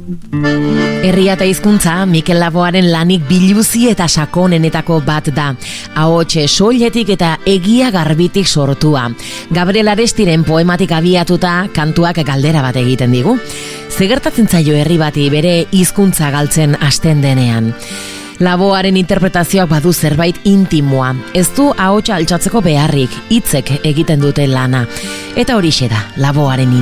Herria eta hizkuntza Mikel Laboaren lanik biluzi eta sakonenetako bat da. Ahots soiletik eta egia garbitik sortua. Gabriel Arestiren poematik abiatuta kantuak galdera bat egiten digu. Ze gertatzen zaio herri bati bere hizkuntza galtzen hasten denean? Laboaren interpretazioak badu zerbait intimoa. Ez du ahotsa altxatzeko beharrik, hitzek egiten dute lana. Eta horixe da Laboaren